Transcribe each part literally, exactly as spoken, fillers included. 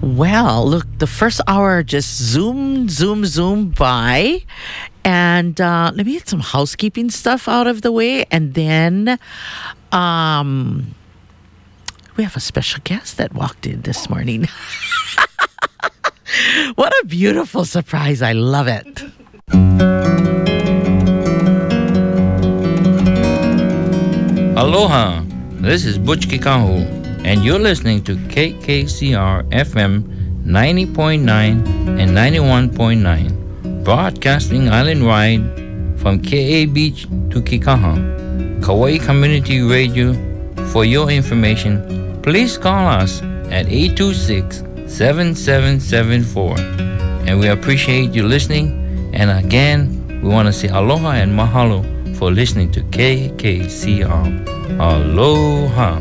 Well, look, the first hour just zoomed, zoom, zoom by. And uh, let me get some housekeeping stuff out of the way. And then um, we have a special guest that walked in this morning. What a beautiful surprise. I love it. Aloha, this is Butch Kikahu, and you're listening to K K C R F M ninety point nine and ninety-one point nine, broadcasting island-wide from K A Beach to Kikaha, Kauai Community Radio. For your information, please call us at eight two six, seven seven seven four, and we appreciate you listening. And again, we want to say aloha and mahalo for listening to K K C R. Aloha.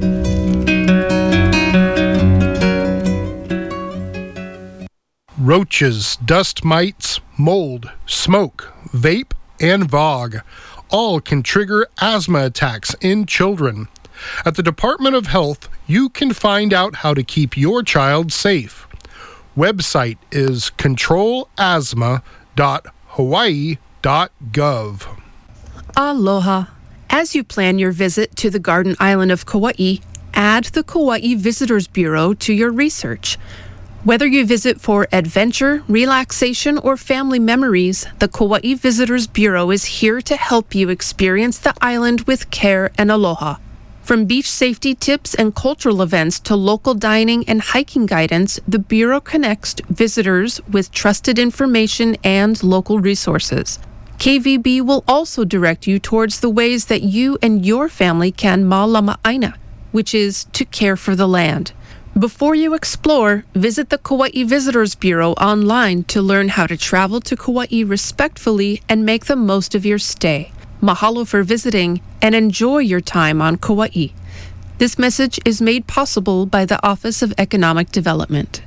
Roaches, dust mites, mold, smoke, vape, and V O G all can trigger asthma attacks in children. At the Department of Health, you can find out how to keep your child safe. Website is control asthma dot hawaii dot gov. Aloha. As you plan your visit to the Garden Island of Kauai, add the Kauai Visitors Bureau to your research. Whether you visit for adventure, relaxation, or family memories, the Kauai Visitors Bureau is here to help you experience the island with care and aloha. From beach safety tips and cultural events to local dining and hiking guidance, the Bureau connects visitors with trusted information and local resources. K V B will also direct you towards the ways that you and your family can mālama'aina, which is to care for the land. Before you explore, visit the Kauai Visitors Bureau online to learn how to travel to Kauai respectfully and make the most of your stay. Mahalo for visiting and enjoy your time on Kauai. This message is made possible by the Office of Economic Development.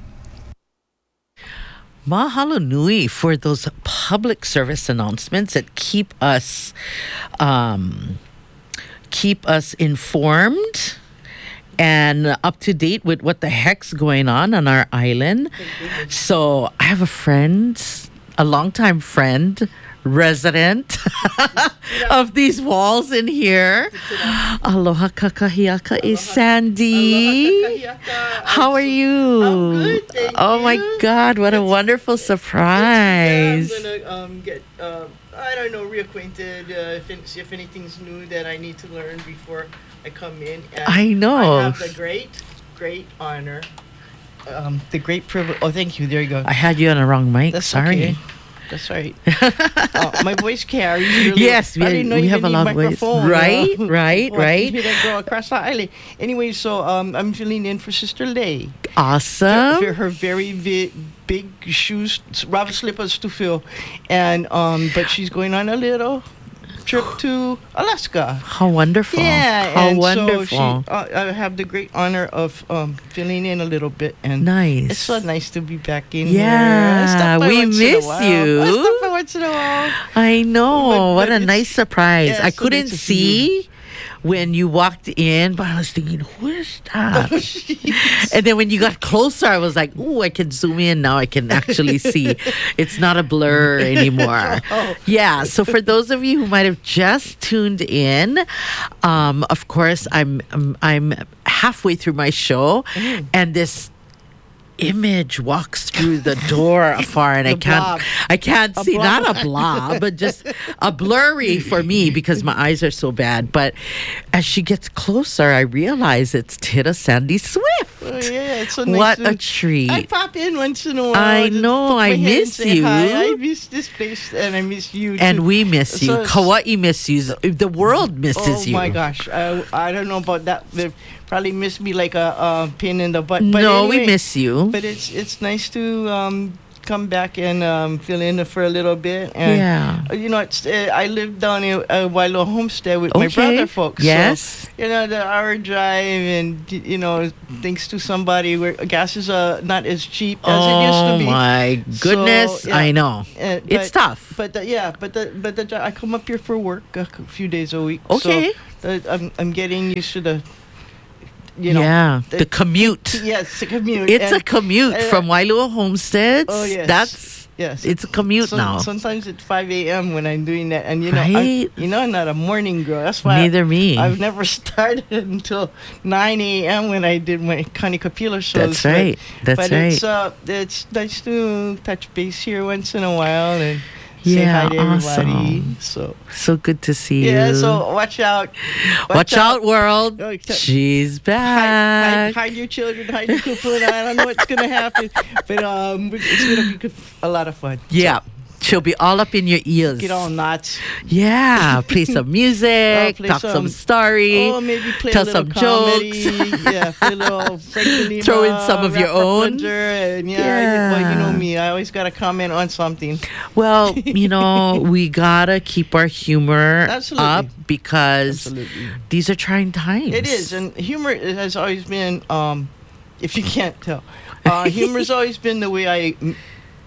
Mahalo nui for those public service announcements that keep us um, keep us informed and up to date with what the heck's going on on our island. So I have a friend, a longtime friend, resident of these walls in here. Aloha kakahiaka is Sandy. How are you? I'm good, thank oh you. my God, what a wonderful surprise. Yeah, I'm gonna um, get, uh, I don't know, reacquainted, uh, if, it, if anything's new that I need to learn before I come in. And I know. I have the great, great honor, um, the great privilege. Oh, thank you. There you go. I had you on the wrong mic. That's Sorry. okay. That's right. uh, my voice carries. Really Yes, well. I we, didn't know we you have a need loud voice. microphone, Right, uh, right, before I right. could hear that girl across the island. Anyway, so um, I'm filling in for Sister Lay. Awesome. For her very vi- big shoes, rubber slippers to fill, and um, but she's going on a little trip to Alaska. How wonderful. Yeah, How and wonderful. so she, uh, I have the great honor of um, filling in a little bit, and Nice. it's so nice to be back in Yeah, here. I stop by we once in a miss while. you. I stop by once in a while. I know. But- what but a it's- nice surprise. yeah, I it's so couldn't nice to see see when you walked in, but I was thinking, who is that? And then when you got closer, I was like, ooh, I can zoom in. Now I can actually see. It's not a blur anymore. Oh. Yeah. So for those of you who might have just tuned in, um, of course, I'm, I'm, I'm halfway through my show, Mm. and this image walks through the door afar, and I The can't blob. I can't A see, blob. not a blob, but just a blurry for me because my eyes are so bad. But as she gets closer, I realize it's Tita Sandy Swift. Oh, yeah, it's so nice What to- a treat. I pop in once in a while. I just know, poke my I head and miss say you. Hi. I miss this place, and I miss you. And too. we miss you. So it's- Kauai miss you. The world misses oh you. my gosh, I, I don't know about that. They probably miss me like a, a pin in the butt. But No, anyway, we miss you. But it's it's nice to um, come back and um, fill in for a little bit. And, Yeah. uh, You know, it's uh, I live down in uh, Wailua Homestead with my Okay. brother folks. Yes. So, you know, the hour drive and, you know, thanks to somebody where gas is uh, not as cheap as it used to Oh be. my goodness. So, yeah. I know. Uh, It's but- tough. But the, yeah, but the, but the, I come up here for work a c- few days a week. Okay. So the, I'm I'm getting used to the you know. yeah, the commute. Yes, the commute. It's And- a commute and- from Wailua Homesteads. Oh, yes. That's Yes. it's a commute Some- now. Sometimes it's five a.m. when I'm doing that. And, you know, I'm, Right? you know, I'm not a morning girl. That's why Neither me. I've never started until nine a.m. when I did my Connie Kapila shows. That's right. That's but right. it's, uh, it's nice to touch base here once in a while and say Yeah, hi to everybody. awesome. So, So good to see yeah, you. so watch out. Watch out, world. Oh, t- She's Hide, back. hide, hide your children, hide your kupuna. I don't know what's going to happen, but um, it's going to be a lot of fun. Yeah. She'll be all up in your ears. Get all nuts. Yeah. Play some music, Oh, play talk some, some- story. Oh, maybe play tell a little some comedy. jokes. Yeah, play a little Frank De Lima, Throw in some of your Rapper own. Plunger, And yeah, you- well, you know Yeah. me. I always got to comment on something. Well, you know, we gotta keep our humor Absolutely. up because Absolutely. these are trying times. It is, and humor has always been, um, if you can't tell, uh, humor has always been the way I mm,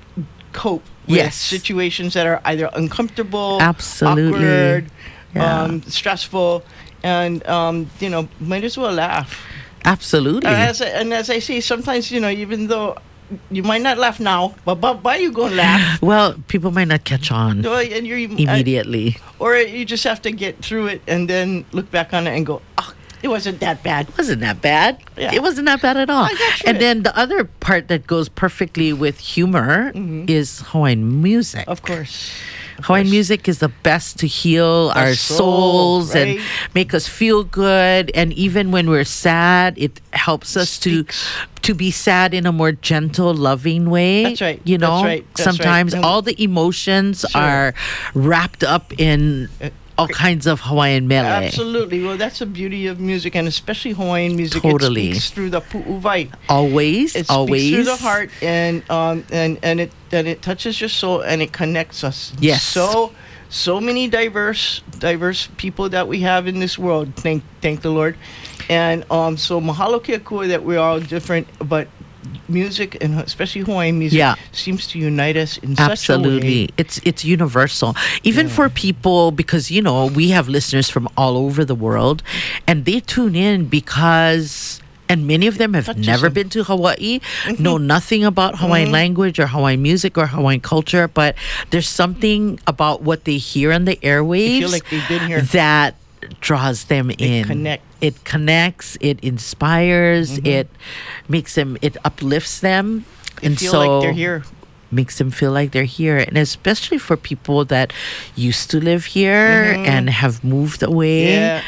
cope with Yes. situations that are either uncomfortable, Absolutely. awkward, Yeah. um, stressful, and um, you know, might as well laugh. Absolutely. Uh, as I, and as I say, sometimes you know, even though you might not laugh now, but but why you gonna laugh? well, people might not catch on Well, and you're immediately. or you just have to get through it and then look back on it and go, oh, it wasn't that bad. It wasn't that bad. Yeah. It wasn't that bad at all. I got through And it. then the other part that goes perfectly with humor is Hawaiian music. Of course. Of Hawaiian course. music is the best to heal Our our soul, souls and right? make us feel good. And even when we're sad, it helps us to Speaks. to be sad in a more gentle, loving way. That's right. You know, That's right. That's right. sometimes And- all the emotions Sure. are wrapped up in Uh, all kinds of Hawaiian mele. Absolutely. Well, that's the beauty of music, and especially Hawaiian music. Totally. It speaks through the pu'uvai. Always, It always. speaks through the heart, and um, and and it and it touches your soul, and it connects us. Yes. So so many diverse diverse people that we have in this world. Thank thank the Lord, and um, so mahalo ke akua that we're all different, but music and especially Hawaiian music Yeah. seems to unite us in such a way. Absolutely. It's it's universal. Even for people, because you know, we have listeners from all over the world and they tune in because and many of them have Touches never them. been to Hawaii, know nothing about Hawaiian language or Hawaiian music or Hawaiian culture, but there's something about what they hear on the airwaves feel like they've been here. that draws them in. connect. It connects, it inspires, it makes them, it uplifts them. They and feel so like they're here. makes them feel like they're here, and especially for people that used to live here and have moved away. Yeah.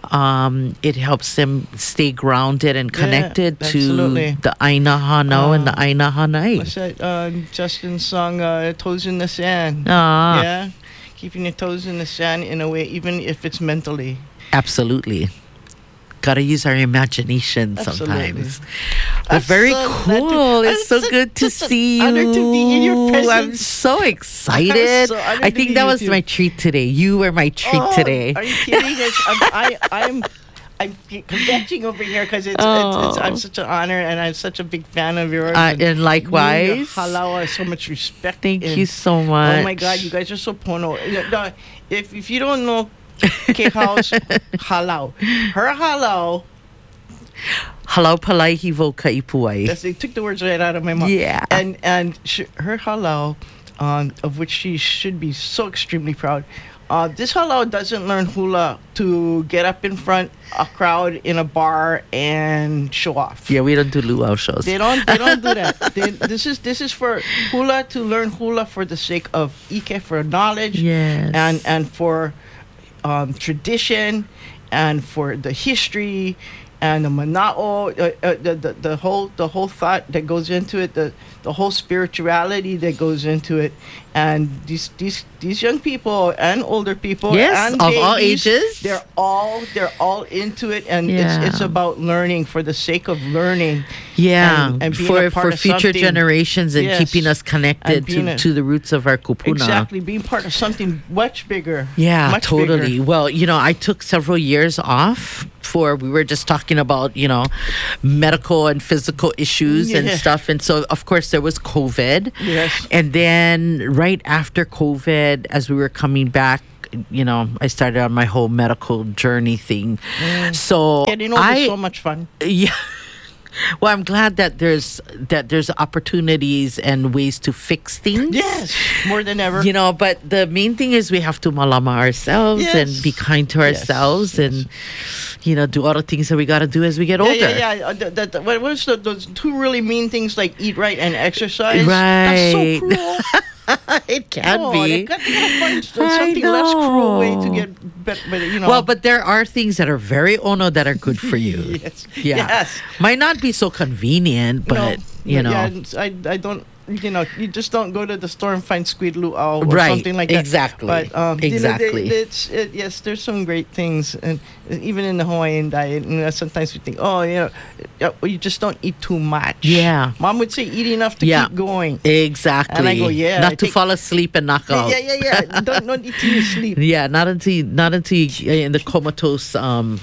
Um, it helps them stay grounded and Yeah, connected to absolutely. the Aina Hano and the Aina Hanai. What's that? Uh, Justin's song, uh, "Toes in the Sand." Ah, Yeah, keeping your toes in the sand in a way, even if it's mentally. absolutely. Gotta use our imagination Absolutely. sometimes. Well, That's very so glad to- cool. I'm It's so so- good to such an see you. honor to be in your I'm presence. so excited. so honored I to think be that with was you. my treat today. You were my treat Oh, today. Are you kidding? It's, I'm, I, I'm, I'm catching over here because it's, it's, it's, I'm Oh. such an honor and I'm such a big fan of yours. Uh, and likewise. Halau, I have so much respect. Thank and- you so much. Oh my God, you guys are so pono. No, no, If if you don't know K House Halau, her Halau. Halau palai hivo kaipuai. That's, they took the words right out of my mouth. Yeah. And and sh- her halau, um, of which she should be so extremely proud. Uh, this halau doesn't learn hula to get up in front a crowd in a bar and show off. Yeah, we don't do luau shows. They don't. They don't do that. They, this is this is for hula to learn hula for the sake of ike, for knowledge, Yes. and and for um, tradition, and for the history, and the mana'o, uh, uh, the, the the whole the whole thought that goes into it, the the whole spirituality that goes into it, and these these these young people and older people, Yes, and of all babies, ages. they're all they're all into it, and Yeah. it's it's about learning for the sake of learning. Yeah, and- and being for a part for of future something. generations and Yes. keeping us connected And being to, a- to the roots of our kupuna. Exactly, being part of something much bigger. Yeah, much totally. bigger. Well, you know, I took several years off for, we were just talking about, you know, medical and physical issues and Yeah. stuff. And so, of course, there was COVID. Yes. And then right after COVID, as we were coming back, you know, I started on my whole medical journey thing. So Getting older I, is so much fun. yeah. Well, I'm glad that there's that there's opportunities and ways to fix things. Yes, more than ever. You know, but the main thing is we have to malama ourselves Yes. and be kind to Yes, ourselves yes. and, you know, do all the things that we got to do as we get older. Yeah, yeah, yeah. Uh, th- th- th- what was the, those two really mean things like eat right and exercise? Right. That's so cruel. It can No, be. they got, they gotta find s- I something less cruel way to know. get better. You know. Well, but there are things that are very ono that are good for you. yes. Yeah. Yes. Might not be so convenient, but, no, you know. Yeah, it's- I, I don't. You know, you just don't go to the store and find squid luau or Right, something like that. exactly, But um, exactly. You know, they, it's it, yes, there's some great things, and even in the Hawaiian diet, you know, sometimes we think, oh, you know, uh, you just don't eat too much. Yeah. Mom would say, eat enough to Yeah. keep going. Exactly. And I go, yeah, Not I to take- fall asleep and knock out. Yeah, yeah, yeah. yeah. don't don't eat till you sleep. Yeah, not until you, not until you, in the comatose um,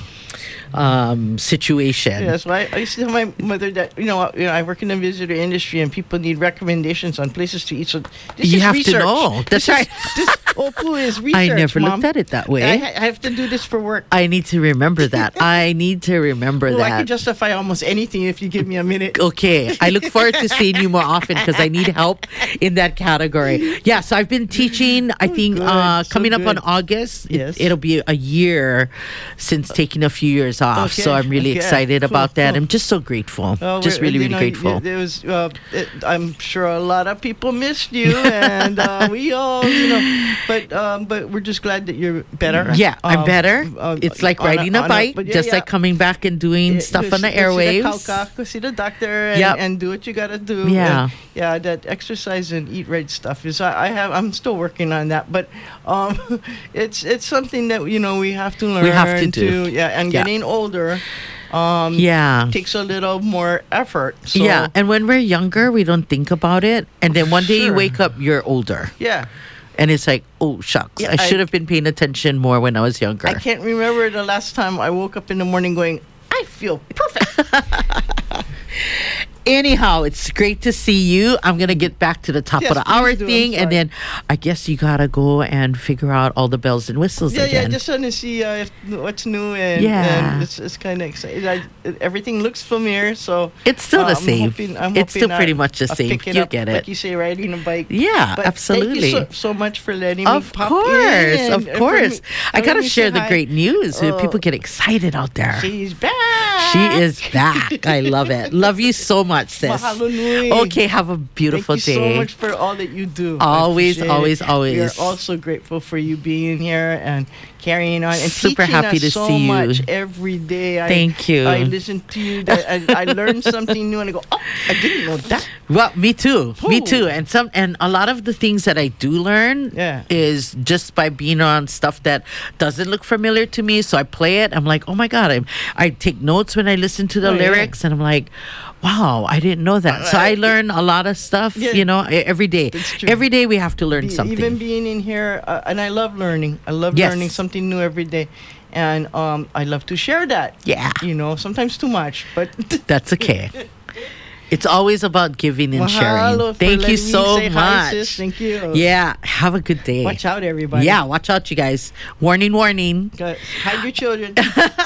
um, situation. Yes, right. I used to tell my mother that you know, you know, I work in the visitor industry and people need recommendations on places to eat. So this You is have to research. know. That's This is- right. This Opu is research. I never Mom. looked at it that way. I, ha- I have to do this for work. I need to remember that. I need to remember Well, I can that. justify almost anything if you give me a minute. Okay, I look forward to seeing you more often because I need help in that category. Yeah, so I've been teaching. I think good, uh, so coming up on good. August, it, Yes. it'll be a year since taking a few years off. So Okay, I'm really okay, excited cool, about that. cool. I'm just so grateful. Oh, just we're- really, you really know, grateful. There was, uh, it, I'm sure a lot of people missed you, and uh, we all, you know, but um, but we're just glad that you're better. Yeah, I'm Um, better. um, It's like on riding a, on bike, but yeah, just yeah. like coming back and doing Yeah, stuff go on the see- go see airwaves. kauka, go see the doctor, and, Yep. and do what you gotta do. Yeah. And, yeah. That exercise and eat right stuff is. I, I have. I'm still working on that, but um, it's it's something that you know we have to learn. We have to do. Yeah, and Yeah. getting older. Um, Yeah. takes a little more effort. So, yeah, and when we're younger, we don't think about it. And then one day you Sure. wake up, you're older. yeah. And it's like, oh, shucks. Yeah, I I- should have been paying attention more when I was younger. I can't remember the last time I woke up in the morning going, I feel perfect. Anyhow, it's great to see you. I'm going to get back to the top Yes, of the please hour do. I'm thing. And sorry. then I guess you got to go and figure out all the bells and whistles yeah, yeah, again. just trying to see uh, if, what's new and, Yeah. and it's, it's kind of exciting. I, everything looks familiar, so It's still the uh, I'm same. hoping- I'm It's still hoping pretty I- much the I'll same. pick it You up, get it. like you say, riding a bike. Yeah, But absolutely. Thank you so, so much for letting Of me pop course, in. of and- and for course. me- I and got let to me share say the hi. great news. so Oh. People get excited out there. She's back. She is back. I love it. Love you so much, sis. Mahalo nui. Okay, have a beautiful Thank you day. so much for all that you do. I Always, appreciate always, it. always. We are also grateful for you being here and carrying on and Super teaching happy us to so see you. much every day. I, Thank you. I listen to you. That I, I learned something new and I go, oh, I didn't know that. Well, me too. Me Ooh. too. And some and a lot of the things that I do learn Yeah. is just by being on stuff that doesn't look familiar to me. So I play it. I'm like, oh my God. I I take notes when I listen to the Oh, yeah. lyrics and I'm like, wow, I didn't know that. So I Right. learn a lot of stuff, Yeah. you know, e- every day. That's true. Every day we have to learn Be- something. Even being in here, uh, and I love learning. I love Yes. learning something new every day. And um, I love to share that. Yeah. You know, sometimes too much, but That's okay. It's always about giving and sharing. Mahalo for Thank you letting me so say much. hi, sis. Thank you. Yeah, have a good day. Watch out, everybody. Yeah, watch out, you guys. Warning, warning. Go- Hide your children.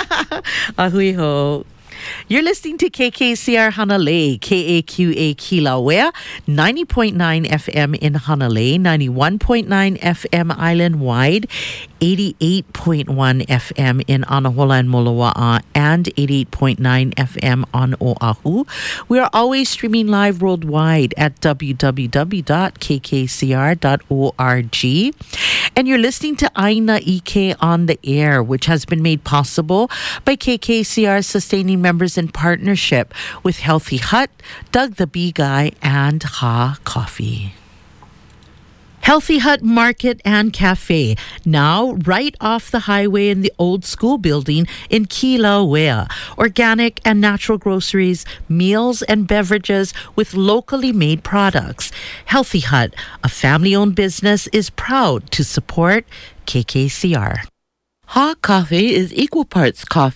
Ahui ho. You're listening to K K C R Hanalei, K A Q A Kilauea, ninety point nine F M in Hanalei, ninety-one point nine F M island-wide, eighty-eight point one F M in Anahola and Moloa'a, and eighty-eight point nine F M on Oahu. We are always streaming live worldwide at w w w dot k k c r dot org. And you're listening to Aina Ike on the Air, which has been made possible by K K C R sustaining members in partnership with Healthy Hut, Doug the Bee Guy, and Ha Coffee. Healthy Hut Market and Cafe, now right off the highway in the old school building in Kilauea. Organic and natural groceries, meals and beverages with locally made products. Healthy Hut, a family-owned business, is proud to support K K C R. Ha Coffee is equal parts coffee,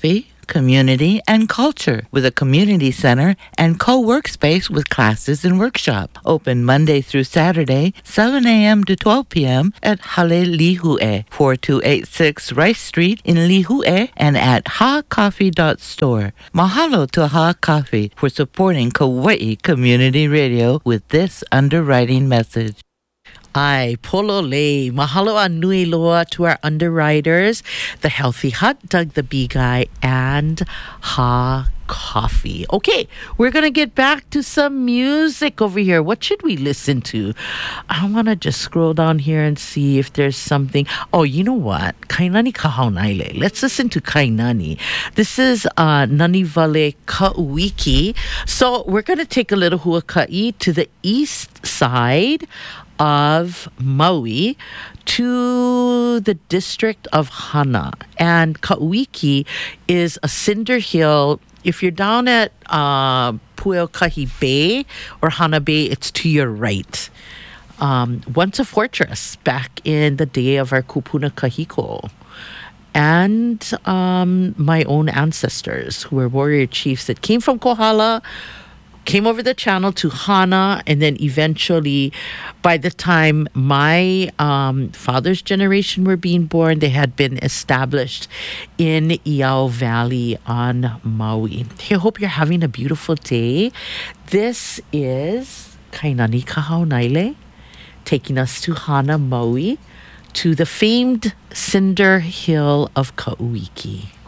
community, and culture with a community center and co-workspace with classes and workshop. Open Monday through Saturday, seven a.m. to twelve p.m. at Hale Lihue, forty-two eighty-six Rice Street in Lihue, and at ha coffee dot store. Mahalo to Ha Coffee for supporting Kauai Community Radio with this underwriting message. Ai, polole, mahalo a nui loa to our underwriters, The Healthy Hut, Doug the Bee Guy, and Ha Coffee. Okay, we're going to get back to some music over here. What should we listen to? I want to just scroll down here and see if there's something. Oh, you know what? Kainani Kahaunaile. Let's listen to Kainani. This is uh, Nanivale Kauiki. So we're going to take a little huaka'i to the east side of Maui to the district of Hana. And Kauiki is a cinder hill. If you're down at uh, Pueokahi Bay or Hana Bay, it's to your right. Um, once a fortress back in the day of our Kupuna Kahiko. And um, my own ancestors who were warrior chiefs that came from Kohala, came over the channel to Hana, and then eventually, by the time my um, father's generation were being born, they had been established in Iao Valley on Maui. I hope you're having a beautiful day. This is Kainani Kahaunaile, taking us to Hana, Maui, to the famed Cinder Hill of Kauiki.